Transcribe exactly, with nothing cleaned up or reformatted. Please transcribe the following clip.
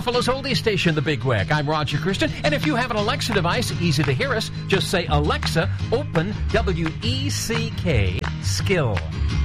Buffalo's oldie station, The Big Weck. I'm Roger Christian, and if you have an Alexa device, easy to hear us. Just say, Alexa, open W E C K Skill.